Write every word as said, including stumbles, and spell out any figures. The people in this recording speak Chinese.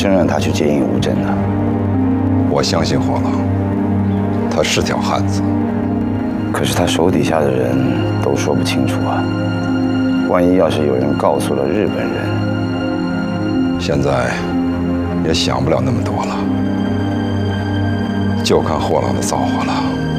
真让他去接应吴镇呢？ 我相信货郎，他是条汉子。 可是他手底下的人都说不清楚啊。万一要是有人告诉了日本人， 现在也想不了那么多了，就看货郎的造化了。